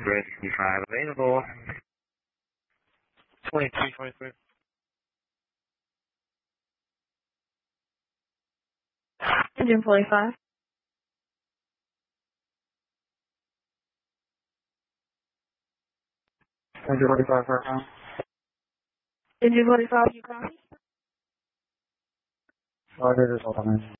Rescue 5 available. 23. Engine 45. Engine 45 right now. Engine 45, you copy? Roger, just hold on.